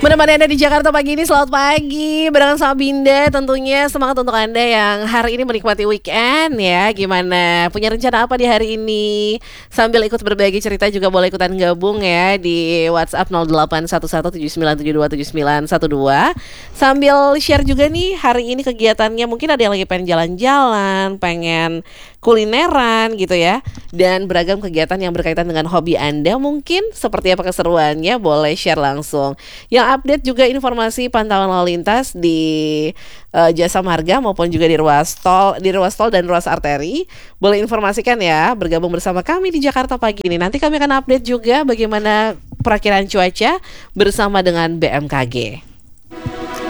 Menemani Anda di Jakarta pagi ini, selamat pagi barengan sama Binda. Tentunya semangat untuk Anda yang hari ini menikmati weekend ya. Gimana? Punya rencana apa di hari ini? Sambil ikut berbagi cerita juga boleh ikutan gabung ya di WhatsApp 081179727912. Sambil share juga nih hari ini kegiatannya. Mungkin ada yang lagi pengen jalan-jalan, pengen kulineran gitu ya. Dan beragam kegiatan yang berkaitan dengan hobi Anda. Mungkin seperti apa keseruannya, boleh share langsung. Yang update juga informasi pantauan lalu lintas di Jasa Marga maupun juga di ruas tol dan ruas arteri. Boleh informasikan ya, bergabung bersama kami di Jakarta pagi ini. Nanti kami akan update juga bagaimana perakiraan cuaca bersama dengan BMKG.